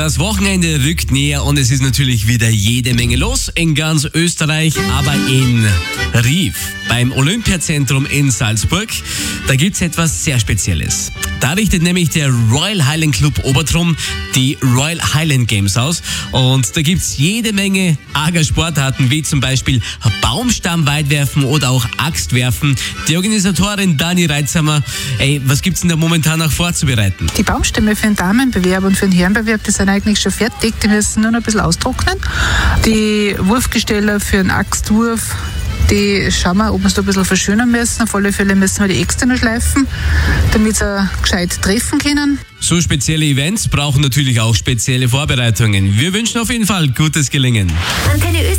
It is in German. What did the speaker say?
Das Wochenende rückt näher und es ist natürlich wieder jede Menge los in ganz Österreich, aber in Rief, beim Olympiazentrum in Salzburg, da gibt's etwas sehr Spezielles. Da richtet nämlich der Royal Highland Club Obertrum die Royal Highland Games aus und da gibt's jede Menge arger Sportarten, wie zum Beispiel Baumstammweitwerfen oder auch Axtwerfen. Die Organisatorin Dani Reitzhammer, was gibt's denn da momentan noch vorzubereiten? Die Baumstämme für den Damenbewerb und für den Herrenbewerb, die sind eigentlich schon fertig, die müssen nur noch ein bisschen austrocknen. Die Wurfgesteller für den Axtwurf, die schauen wir, ob wir es da ein bisschen verschönern müssen. Auf alle Fälle müssen wir die externe schleifen, damit sie gescheit treffen können. So spezielle Events brauchen natürlich auch spezielle Vorbereitungen. Wir wünschen auf jeden Fall gutes Gelingen.